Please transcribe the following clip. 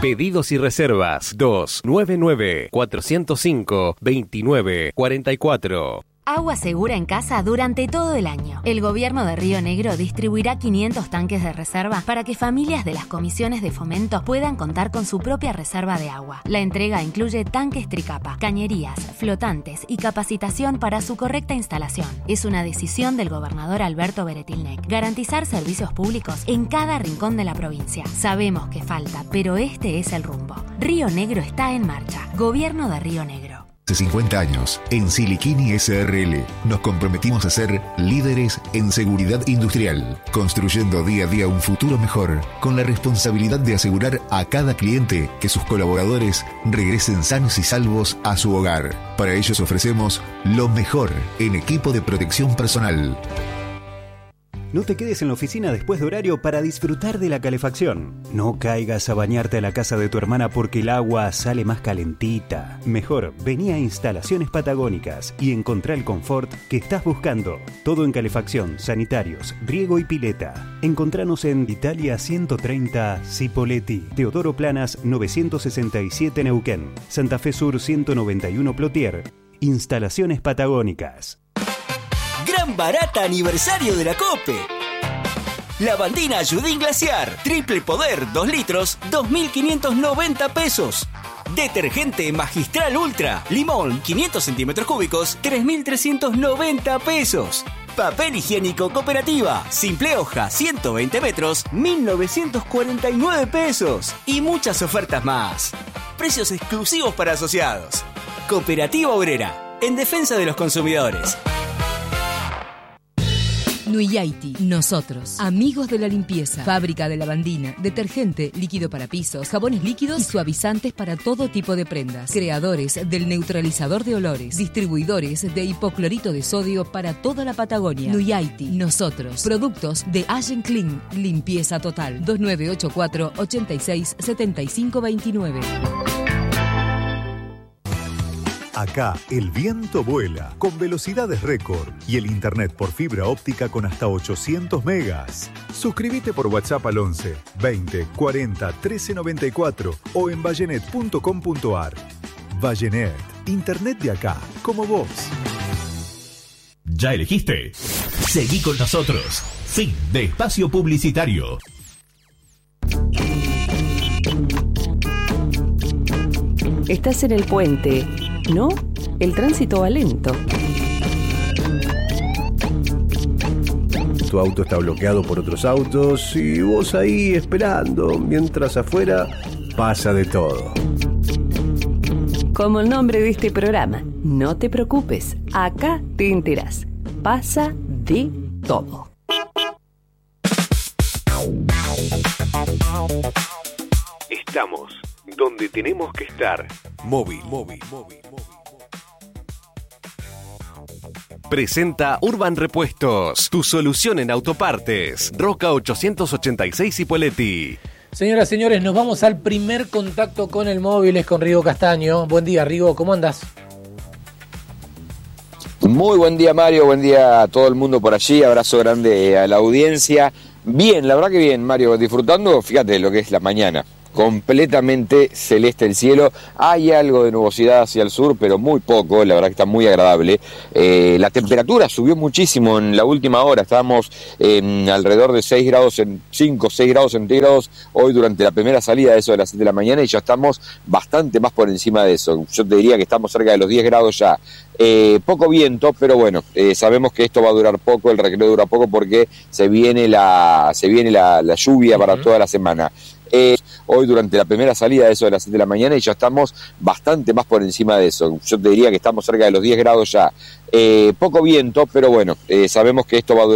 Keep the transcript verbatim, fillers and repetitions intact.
Pedidos y reservas dos nueve nueve, cuatro cero cinco, dos nueve cuatro cuatro. Agua segura en casa durante todo el año. El gobierno de Río Negro distribuirá quinientos tanques de reserva para que familias de las comisiones de fomento puedan contar con su propia reserva de agua. La entrega incluye tanques Tricapa, cañerías, flotantes y capacitación para su correcta instalación. Es una decisión del gobernador Alberto Beretilnec. Garantizar servicios públicos en cada rincón de la provincia. Sabemos que falta, pero este es el rumbo. Río Negro está en marcha. Gobierno de Río Negro. Hace cincuenta años, en Siliquini S R L, nos comprometimos a ser líderes en seguridad industrial, construyendo día a día un futuro mejor, con la responsabilidad de asegurar a cada cliente que sus colaboradores regresen sanos y salvos a su hogar. Para ellos ofrecemos lo mejor en equipo de protección personal. No te quedes en la oficina después de horario para disfrutar de la calefacción. No caigas a bañarte a la casa de tu hermana porque el agua sale más calentita. Mejor, vení a Instalaciones Patagónicas y encontrá el confort que estás buscando. Todo en calefacción, sanitarios, riego y pileta. Encontranos en Italia ciento treinta Cipolletti, Teodoro Planas novecientos sesenta y siete Neuquén, Santa Fe Sur ciento noventa y uno Plotier. Instalaciones Patagónicas. Gran barata aniversario de la COPE. Lavandina Ayudín Glaciar, triple poder, dos litros, dos mil quinientos noventa pesos. Detergente Magistral Ultra, limón, quinientos centímetros cúbicos, tres mil trescientos noventa pesos. Papel higiénico Cooperativa, simple hoja, ciento veinte metros, mil novecientos cuarenta y nueve pesos. Y muchas ofertas más. Precios exclusivos para asociados. Cooperativa Obrera, en defensa de los consumidores. Nuyaiti, nosotros, amigos de la limpieza, fábrica de lavandina, detergente, líquido para pisos, jabones líquidos y suavizantes para todo tipo de prendas, creadores del neutralizador de olores, distribuidores de hipoclorito de sodio para toda la Patagonia. Nuyaiti, nosotros, productos de Allen Clean, limpieza total, dos nueve ocho cuatro, ochenta y seis, setenta y cinco veintinueve. Acá el viento vuela con velocidades récord y el internet por fibra óptica con hasta ochocientos megas. Suscríbete por WhatsApp al once, veinte, cuarenta, trece noventa y cuatro o en vallenet punto com punto ar. Vallenet, internet de acá, como vos. ¿Ya elegiste? Seguí con nosotros. Fin de espacio publicitario. Estás en el puente, ¿no? El tránsito va lento. Tu auto está bloqueado por otros autos y vos ahí esperando, mientras afuera pasa de todo. Como el nombre de este programa, no te preocupes, acá te enterás. Pasa de todo. Estamos donde tenemos que estar. Móvil, móvil, móvil, móvil. Presenta Urban Repuestos, tu solución en autopartes. Roca ochocientos ochenta y seis Cipolletti. Señoras y señores, nos vamos al primer contacto con el móvil, es con Rigo Castaño. Buen día, Rigo, ¿cómo andás? Muy buen día, Mario, buen día a todo el mundo por allí, abrazo grande a la audiencia. Bien, la verdad que bien, Mario, disfrutando, fíjate lo que es la mañana. Completamente celeste el cielo, hay algo de nubosidad hacia el sur, pero muy poco, la verdad que está muy agradable. Eh, la temperatura subió muchísimo en la última hora, estábamos en alrededor de seis grados, en cinco, seis grados centígrados, hoy durante la primera salida de eso de las siete de la mañana, y ya estamos bastante más por encima de eso. Yo te diría que estamos cerca de los diez grados ya. Eh, poco viento, pero bueno, eh, sabemos que esto va a durar poco, el recreo dura poco porque se viene la, se viene la, la lluvia para uh-huh. toda la semana. Eh, hoy durante la primera salida de eso de las siete de la mañana y ya estamos bastante más por encima de eso. Yo te diría que estamos cerca de los diez grados ya. Eh, poco viento, pero bueno, eh, sabemos que esto va a durar